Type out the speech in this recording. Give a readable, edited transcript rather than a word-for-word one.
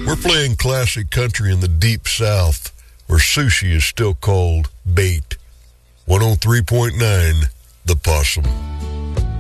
We're playing classic country in the deep south, where sushi is still called bait. 103.9, The Possum.